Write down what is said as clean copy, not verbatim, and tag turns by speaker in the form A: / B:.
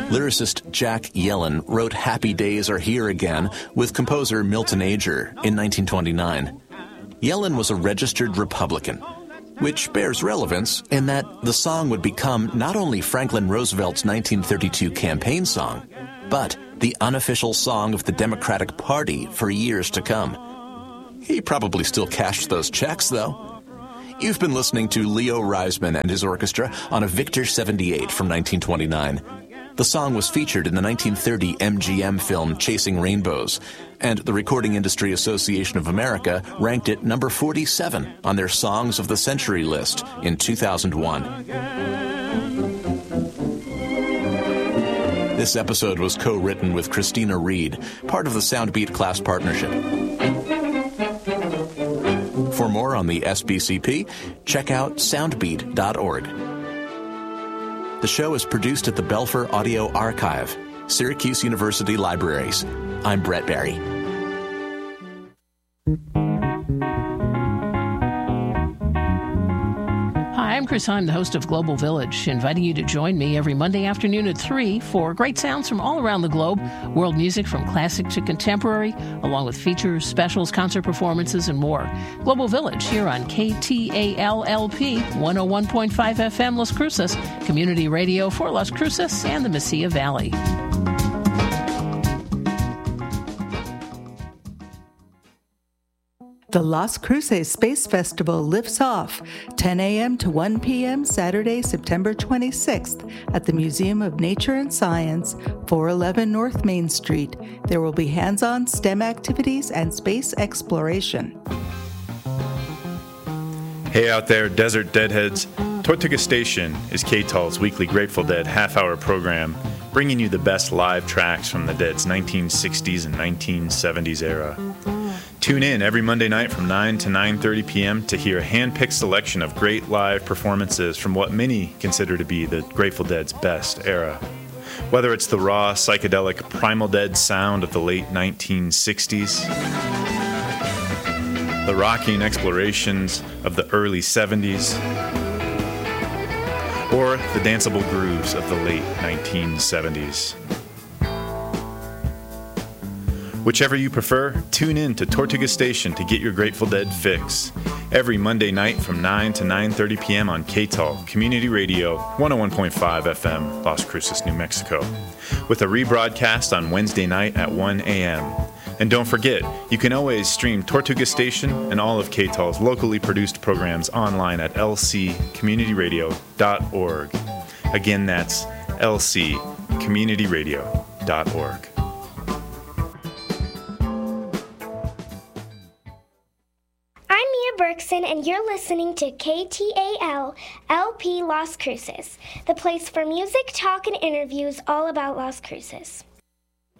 A: Lyricist Jack Yellen wrote Happy Days Are Here Again with composer Milton Ager in 1929. Yellen was a registered Republican, which bears relevance in that the song would become not only Franklin Roosevelt's 1932 campaign song, but the unofficial song of the Democratic Party for years to come. He probably still cashed those checks, though. You've been listening to Leo Reisman and his orchestra on a Victor 78 from 1929. The song was featured in the 1930 MGM film Chasing Rainbows, and the Recording Industry Association of America ranked it number 47 on their Songs of the Century list in 2001. This episode was co-written with Christina Reed, part of the Soundbeat Class Partnership. For more on the SBCP, check out soundbeat.org. The show is produced at the Belfer Audio Archive, Syracuse University Libraries. I'm Brett Barry.
B: Hi, I'm Chris Heim, the host of Global Village, inviting you to join me every Monday afternoon at 3 for great sounds from all around the globe, world music from classic to contemporary, along with features, specials, concert performances, and more. Global Village here on KTALLP 101.5 FM Las Cruces, community radio for Las Cruces and the Mesilla Valley.
C: The Las Cruces Space Festival lifts off 10 a.m. to 1 p.m. Saturday, September 26th at the Museum of Nature and Science, 411 North Main Street. There will be hands-on STEM activities and space exploration.
D: Hey out there, Desert Deadheads. Tortuga Station is KTAL's weekly Grateful Dead half-hour program, bringing you the best live tracks from the Dead's 1960s and 1970s era. Tune in every Monday night from 9 to 9:30 p.m. to hear a hand-picked selection of great live performances from what many consider to be the Grateful Dead's best era. Whether it's the raw, psychedelic Primal Dead sound of the late 1960s, the rocking explorations of the early 70s, or the danceable grooves of the late 1970s. Whichever you prefer, tune in to Tortuga Station to get your Grateful Dead fix. Every Monday night from 9 to 9:30 p.m. on KTAL, Community Radio, 101.5 FM, Las Cruces, New Mexico, with a rebroadcast on Wednesday night at 1 a.m. And don't forget, you can always stream Tortuga Station and all of KTAL's locally produced programs online at lccommunityradio.org. Again, that's lccommunityradio.org.
E: Berkson, and you're listening to KTAL LP Las Cruces, the place for music, talk, and interviews all about Las Cruces.